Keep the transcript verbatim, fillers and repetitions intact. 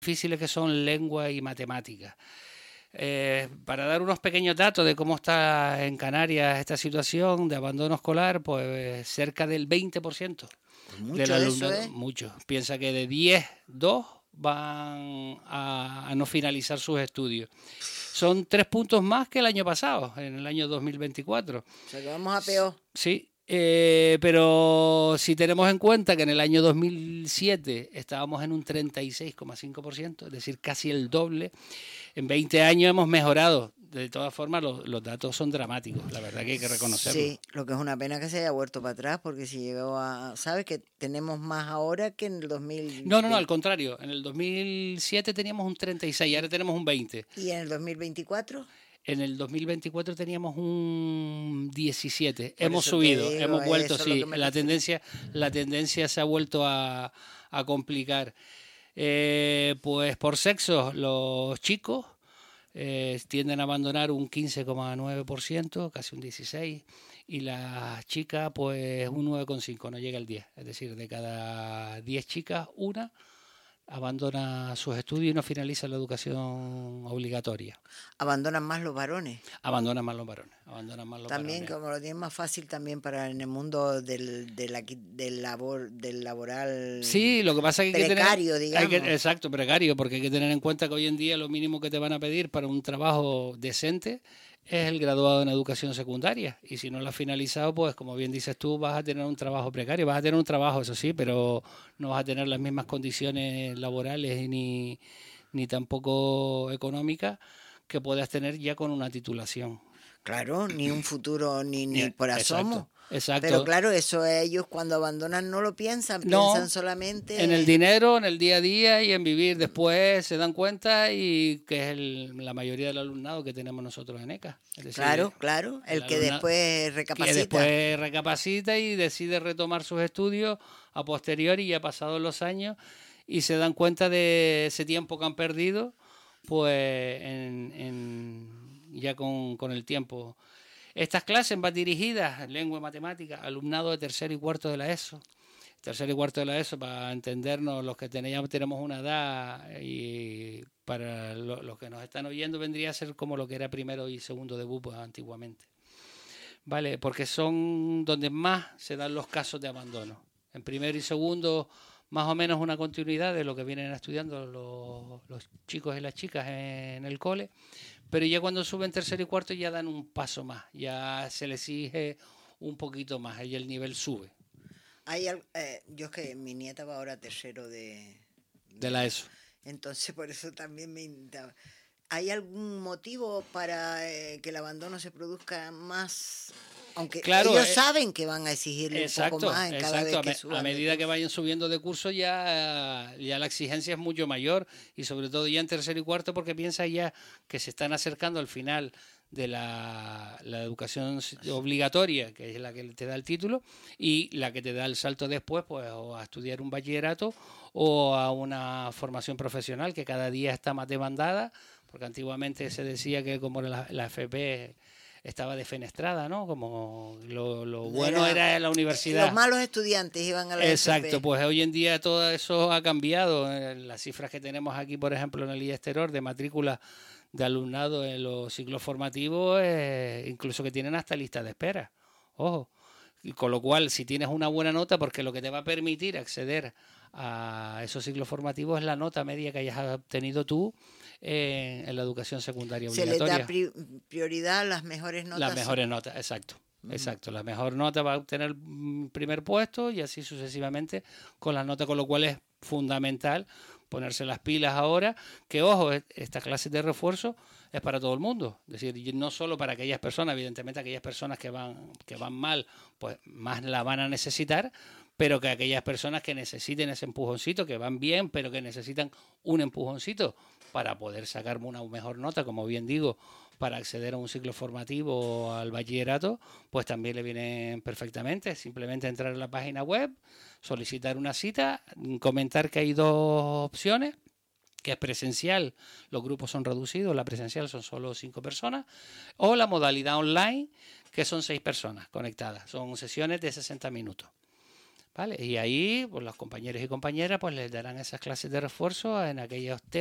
difíciles que son lengua y matemáticas. Eh, para dar unos pequeños datos de cómo está en Canarias esta situación de abandono escolar, pues cerca del veinte por ciento Pues del mucho eso, alumnado, ¿eh? mucho. Piensa que de diez, dos van a, a no finalizar sus estudios. Son tres puntos más que el año pasado, en el año dos mil veinticuatro. O sea que vamos a peor. Sí, eh, pero si tenemos en cuenta que en el año dos mil siete estábamos en un treinta y seis coma cinco por ciento, es decir, casi el doble, en veinte años hemos mejorado. De todas formas, los, los datos son dramáticos, la verdad que hay que reconocerlo. Sí, lo que es una pena que se haya vuelto para atrás, porque si llegó a... ¿Sabes que tenemos más ahora que en el dos mil veinte? No, no, no, al contrario. En el dos mil siete teníamos un treinta y seis y ahora tenemos un veinte. ¿Y en el dos mil veinticuatro? En el dos mil veinticuatro teníamos un diecisiete. Por Hemos eso te subido, digo, hemos vuelto, eso es lo sí. que me La refiero. tendencia, la tendencia se ha vuelto a, a complicar. Eh, pues por sexo, los chicos eh, tienden a abandonar un quince coma nueve por ciento, casi un dieciséis por ciento, y las chicas pues un nueve coma cinco por ciento, no llega al diez por ciento. Es decir, de cada diez chicas, una abandona sus estudios y no finaliza la educación obligatoria. Abandonan más los varones. Abandonan más los varones. Abandonan más los También, varones. como lo tienen más fácil también para en el mundo del, del, aquí- del, labor, del laboral Sí, lo que pasa es que hay que precario, tener, hay digamos. que, exacto, precario, porque hay que tener en cuenta que hoy en día lo mínimo que te van a pedir para un trabajo decente es el graduado en educación secundaria. Y si no lo has finalizado, pues como bien dices tú, vas a tener un trabajo precario. Vas a tener un trabajo, eso sí, pero no vas a tener las mismas condiciones laborales ni, ni tampoco económicas que puedas tener ya con una titulación. Claro, ni un futuro, ni, ni por asomo. Exacto, exacto. Pero claro, eso ellos cuando abandonan no lo piensan, No, piensan solamente en el dinero, en el día a día y en vivir. Después se dan cuenta y que es el, la mayoría del alumnado que tenemos nosotros en ECA. Es decir, Claro, claro, el, el que alumnado después recapacita. que después recapacita y decide retomar sus estudios a posteriori, ya pasados los años, y se dan cuenta de ese tiempo que han perdido, pues en, en ya con, con el tiempo. Estas clases van dirigidas, lengua y matemática, alumnado de tercero y cuarto de la ESO. Tercero y cuarto de la ESO, para entendernos, los que teníamos, tenemos una edad, y para lo, los que nos están oyendo vendría a ser como lo que era primero y segundo de B U P antiguamente. Vale, porque son donde más se dan los casos de abandono. En primero y segundo, más o menos una continuidad de lo que vienen estudiando los, los chicos y las chicas en el cole, pero ya cuando suben tercero y cuarto ya dan un paso más, ya se les exige un poquito más y el nivel sube. Hay, eh, yo es que mi nieta va ahora a tercero de, de, de la ESO. Entonces por eso también me... ¿Hay algún motivo para eh, que el abandono se produzca más? Aunque claro, ellos eh, saben que van a exigirle exacto, un poco más en exacto, cada vez que a, me, suban. A medida que vayan subiendo de curso ya, ya la exigencia es mucho mayor, y sobre todo ya en tercero y cuarto, porque piensa ya que se están acercando al final de la, la educación obligatoria, que es la que te da el título, y la que te da el salto después, pues o a estudiar un bachillerato o a una formación profesional que cada día está más demandada, porque antiguamente se decía que como la, la F P estaba defenestrada, ¿no? Como lo, lo bueno era, era la universidad. Los malos estudiantes iban a la Exacto, F P. Pues hoy en día todo eso ha cambiado. Las cifras que tenemos aquí, por ejemplo, en el I E S Terror, de matrícula de alumnado en los ciclos formativos, eh, incluso que tienen hasta lista de espera. Ojo. Y con lo cual, si tienes una buena nota, porque lo que te va a permitir acceder a esos ciclos formativos es la nota media que hayas obtenido tú en, en la educación secundaria obligatoria. Se les da pri prioridad a las mejores notas. Las mejores notas, exacto. Uh-huh. Exacto, la mejor nota va a obtener primer puesto y así sucesivamente con las notas, con lo cual es fundamental ponerse las pilas ahora, que ojo, esta clase de refuerzo es para todo el mundo, es decir, no solo para aquellas personas, evidentemente aquellas personas que van, que van mal, pues más la van a necesitar, pero que aquellas personas que necesiten ese empujoncito, que van bien, pero que necesitan un empujoncito para poder sacar una mejor nota, como bien digo, para acceder a un ciclo formativo o al bachillerato, pues también le vienen perfectamente. Simplemente entrar en la página web, solicitar una cita, comentar que hay dos opciones, que es presencial, los grupos son reducidos, la presencial son solo cinco personas, o la modalidad online, que son seis personas conectadas, son sesiones de sesenta minutos. ¿vale? Y ahí, pues los compañeros y compañeras pues les darán esas clases de refuerzo en aquellos temas